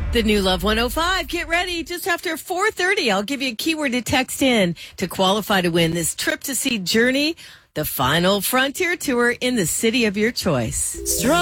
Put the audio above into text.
The new Love 105. Get ready. Just after 4:30, I'll give you a keyword to text in to qualify to win this trip to see Journey, the final Frontier Tour in the city of your choice.